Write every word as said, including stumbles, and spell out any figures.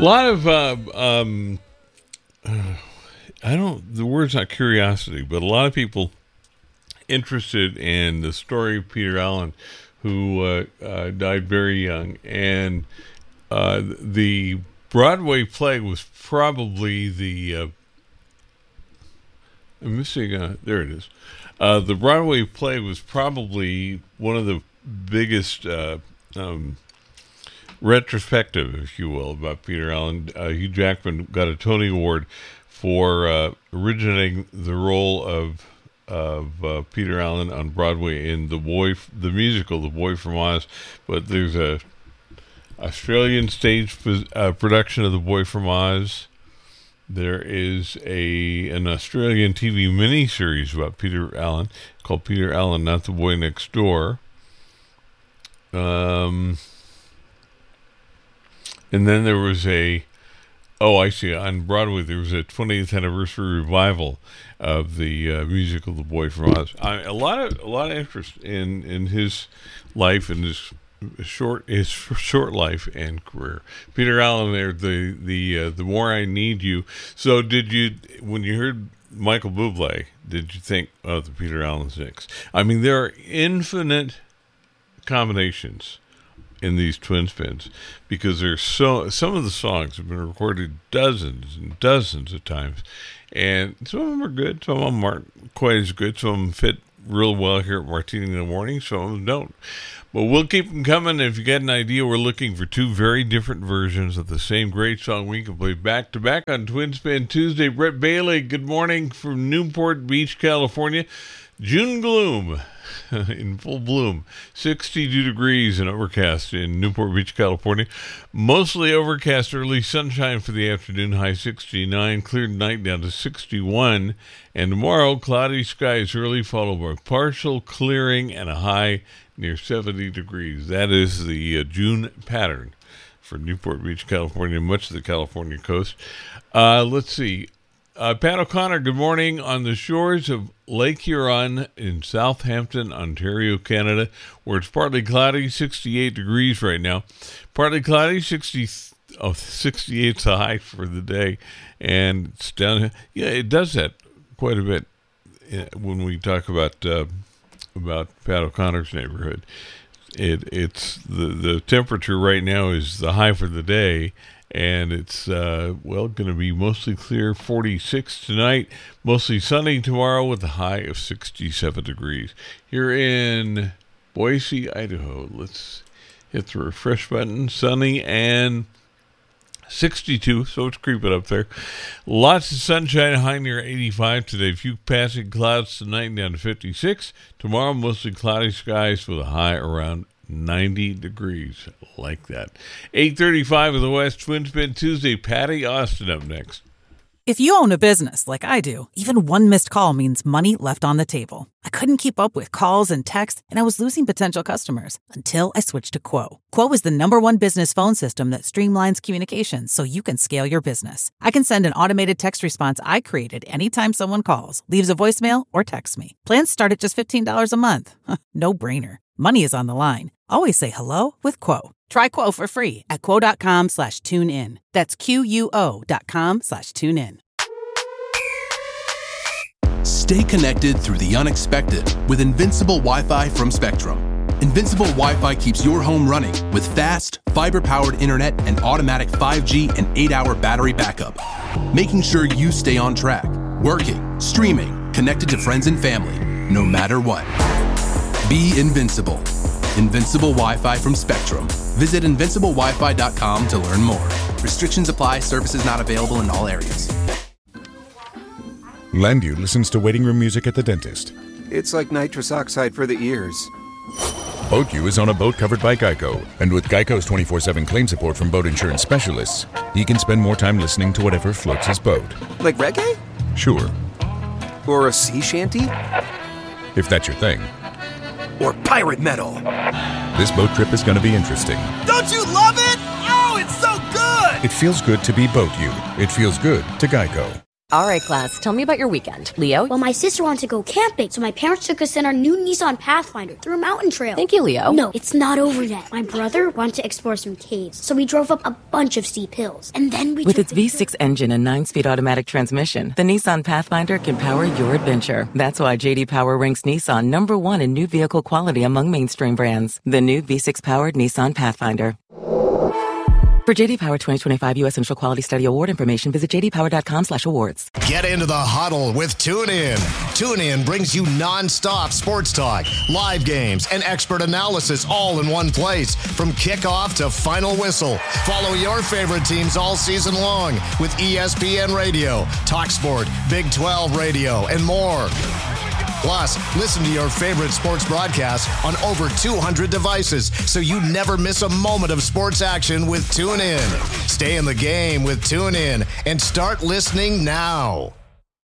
A lot of, uh, um, uh, I don't, the word's not curiosity, but a lot of people interested in the story of Peter Allen, who uh, uh, died very young. And uh, the Broadway play was probably the, uh, I'm missing, uh, there it is. Uh, the Broadway play was probably one of the biggest uh, um, retrospective, if you will, about Peter Allen. Uh, Hugh Jackman got a Tony Award for uh, originating the role of of uh, Peter Allen on Broadway in the boy, the musical, The Boy from Oz. But there's a Australian stage uh, production of The Boy from Oz. There is a an Australian T V miniseries about Peter Allen called Peter Allen, Not the Boy Next Door. Um, and then there was a, oh, I see, on Broadway there was a twentieth anniversary revival of the uh, musical The Boy from Oz. I, a lot of a lot of interest in, in his life and his short his short life and career. Peter Allen there, the the uh, the More I Need You. So did you, when you heard Michael Bublé, did you think of the Peter Allen Six? I mean, there are infinite combinations in these twin spins, because there's so some of the songs have been recorded dozens and dozens of times, and some of them are good, some of them aren't quite as good, some of them fit real well here at Martini in the Morning, some of them don't. But we'll keep them coming. If you got an idea, we're looking for two very different versions of the same great song we can play back to back on Twin Spin Tuesday. Brett Bailey, good morning from Newport Beach, California. June gloom in full bloom. sixty-two degrees and overcast in Newport Beach, California. Mostly overcast, early sunshine for the afternoon, high sixty-nine. Cleared night down to sixty-one. And tomorrow, cloudy skies early, followed by partial clearing and a high near seventy degrees. That is the uh, June pattern for Newport Beach, California, much of the California coast. Uh, let's see. Uh, Pat O'Connor, good morning. On the shores of Lake Huron in Southampton, Ontario, Canada, where it's partly cloudy, sixty-eight degrees right now. Partly cloudy, sixty, oh, sixty-eight's the high for the day. And it's down. Yeah, it does that quite a bit when we talk about uh, about Pat O'Connor's neighborhood. It it's the the temperature right now is the high for the day, and it's uh, well going to be mostly clear, forty-six tonight, mostly sunny tomorrow with a high of sixty-seven degrees. Here in Boise, Idaho, let's hit the refresh button. Sunny and sixty-two, so it's creeping up there. Lots of sunshine, high near eighty-five today. Few passing clouds tonight, down to fifty-six. Tomorrow, mostly cloudy skies with a high around ninety degrees. Like that. eight thirty-five in the West, Twin Spin Tuesday. Patty Austin up next. If you own a business like I do, even one missed call means money left on the table. I couldn't keep up with calls and texts, and I was losing potential customers until I switched to Quo. Quo is the number one business phone system that streamlines communications so you can scale your business. I can send an automated text response I created anytime someone calls, leaves a voicemail, or texts me. Plans start at just fifteen dollars a month. No brainer. Money is on the line. Always say hello with Quo. Try Quo for free at quo.com slash tune in. That's Q-U-O dot com slash tune in. Stay connected through the unexpected with Invincible Wi-Fi from Spectrum. Invincible Wi-Fi keeps your home running with fast, fiber-powered internet and automatic five G and eight hour battery backup, making sure you stay on track, working, streaming, connected to friends and family, no matter what. Be invincible. Invincible Wi-Fi from Spectrum. Visit invincible wi fi dot com to learn more. Restrictions apply. Services not available in all areas. Landu listens to waiting room music at the dentist. It's like nitrous oxide for the ears. BoatU is on a boat covered by Geico. And with Geico's twenty-four seven claim support from boat insurance specialists, he can spend more time listening to whatever floats his boat. Like reggae? Sure. Or a sea shanty? If that's your thing. Or pirate metal. This boat trip is going to be interesting. Don't you love it? Oh, it's so good! It feels good to be BoatU. It feels good to Geico. All right, class, tell me about your weekend. Leo? Well, my sister wanted to go camping, so my parents took us in our new Nissan Pathfinder through a mountain trail. Thank you, Leo. No, it's not over yet. My brother wanted to explore some caves, so we drove up a bunch of steep hills. And then we With took its the V six engine and nine-speed automatic transmission, the Nissan Pathfinder can power your adventure. That's why J D Power ranks Nissan number one in new vehicle quality among mainstream brands. The new V six-powered Nissan Pathfinder. For J D Power twenty twenty-five U S Central Quality Study Award information, visit j d power dot com slash awards. Get into the huddle with TuneIn. TuneIn brings you non-stop sports talk, live games, and expert analysis all in one place from kickoff to final whistle. Follow your favorite teams all season long with E S P N Radio, TalkSport, Big twelve Radio, and more. Plus, listen to your favorite sports broadcasts on over two hundred devices so you never miss a moment of sports action with TuneIn. Stay in the game with TuneIn and start listening now.